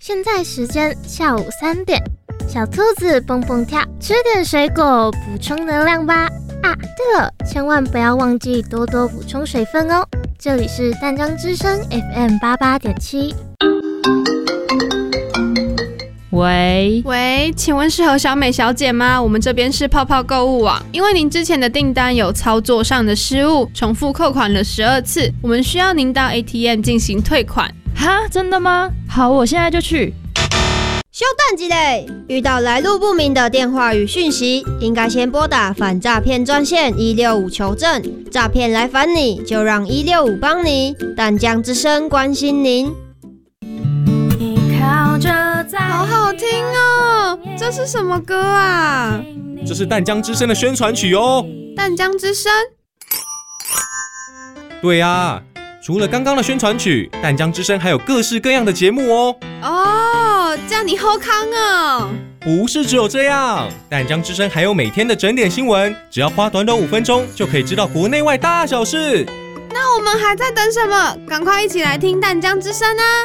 现在时间下午3点，小兔子蹦蹦跳，吃点水果补充能量吧。啊，对了，千万不要忘记多多补充水分哦。这里是淡江之声 FM 88.7。 喂，请问是何小美小姐吗？我们这边是泡泡购物网，因为您之前的订单有操作上的失误，重复扣款了12次，我们需要您到 ATM 进行退款。 哈，真的吗？好，我现在就去。 休蛋几嘞！遇到来路不明的电话与讯息，应该先拨打反诈骗专线165求证。诈骗来烦你，就让165帮你。淡江之声关心您。 好好听哦，这是什么歌啊？ 这是淡江之声的宣传曲哦。 淡江之声？ 对啊，除了刚刚的宣传曲，淡江之声还有各式各样的节目哦。 哦，这样你好康哦。 不是只有这样，淡江之声还有每天的整点新闻，只要花短短5分钟就可以知道国内外大小事。 那我们还在等什么？赶快一起来听淡江之声啊！